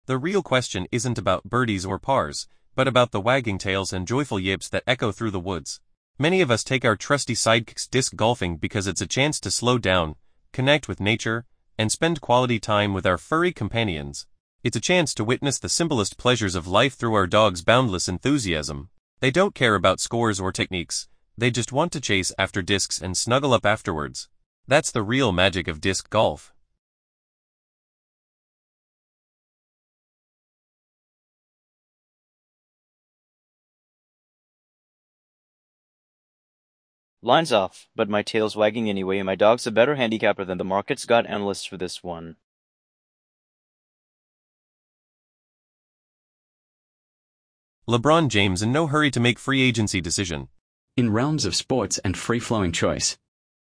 The real question isn't about birdies or pars, but about the wagging tails and joyful yips that echo through the woods. Many of us take our trusty sidekicks disc golfing because it's a chance to slow down, connect with nature, and spend quality time with our furry companions. It's a chance to witness the simplest pleasures of life through our dog's boundless enthusiasm. They don't care about scores or techniques, they just want to chase after discs and snuggle up afterwards. That's the real magic of disc golf. Line's off, but my tail's wagging anyway, and my dog's a better handicapper than the market's got analysts for this one. LeBron James in no hurry to make free agency decision. In realms of sports and free-flowing choice,